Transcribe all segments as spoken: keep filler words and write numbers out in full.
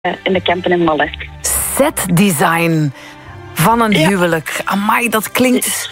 in de Kempen in Malle. Setdesign van een ja. huwelijk. Amai, dat klinkt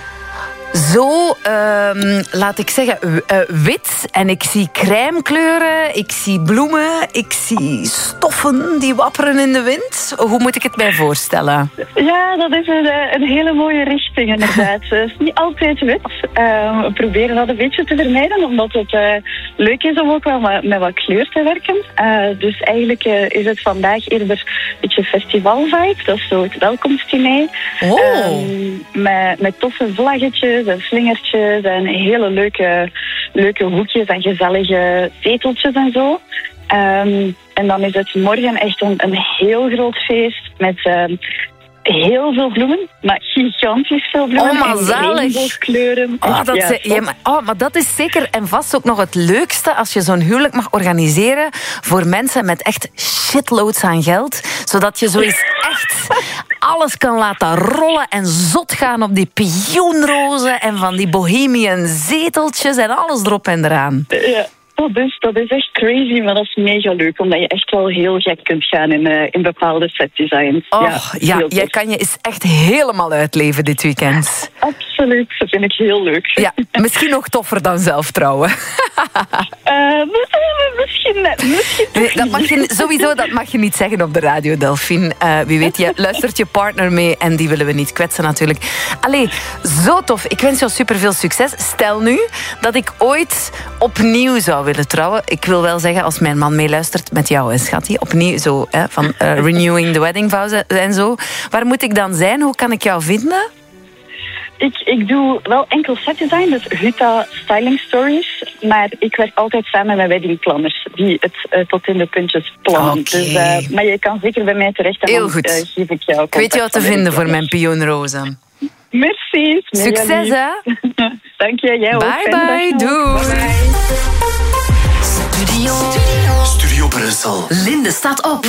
zo, uh, laat ik zeggen, uh, wit. En ik zie crèmekleuren, ik zie bloemen, ik zie stoffen die wapperen in de wind. Hoe moet ik het mij voorstellen? Ja, dat is een, een hele mooie richting inderdaad. Het is niet altijd wit. Uh, we proberen dat een beetje te vermijden, omdat het uh, leuk is om ook wel met, met wat kleur te werken. Uh, dus eigenlijk uh, is het vandaag eerder een beetje festivalvibe. Dat is zo het welkomstdiner. Oh. Um, met, met toffe vlaggetjes en slingertjes en hele leuke, leuke hoekjes en gezellige zeteltjes en zo. Um, en dan is het morgen echt een, een heel groot feest met um, heel veel bloemen, maar gigantisch veel bloemen. Oh, maar zalig. Kleuren. Oh, dat ja, ze, ja, maar, oh, maar dat is zeker en vast ook nog het leukste als je zo'n huwelijk mag organiseren voor mensen met echt shitloads aan geld. Zodat je zo eens echt alles kan laten rollen en zot gaan op die pioenrozen en van die bohemian zeteltjes en alles erop en eraan. Ja. Dat is, dat is echt crazy, maar dat is mega leuk, omdat je echt wel heel gek kunt gaan in, uh, in bepaalde setdesigns. Oh, ja, ja jij kan je eens echt helemaal uitleven dit weekend. Absoluut, dat vind ik heel leuk. Ja, misschien nog toffer dan zelf trouwen. Uh, misschien net. Misschien nee, dat mag je, sowieso, dat mag je niet zeggen op de radio, Delphine. Uh, wie weet, je luistert je partner mee en die willen we niet kwetsen natuurlijk. Allee, zo tof. Ik wens jou superveel succes. Stel nu dat ik ooit opnieuw zou willen trouwen. Ik wil wel zeggen, als mijn man meeluistert met jou, hè, schatje, opnieuw zo, hè, van uh, renewing the wedding vows en zo. Waar moet ik dan zijn? Hoe kan ik jou vinden? Ik, ik doe wel enkel setdesign, dus Huta Styling Stories. Maar ik werk altijd samen met weddingplanners die het uh, tot in de puntjes plannen. Okay. Dus, uh, maar je kan zeker bij mij terecht en heel dan goed. Uh, geef ik jou ik weet jou te vinden voor mijn pioenrozen. Merci. Succes, hè? Dank je, jij ook. Bye, bye. Doei. Studio. Studio Brussel. Linde staat op.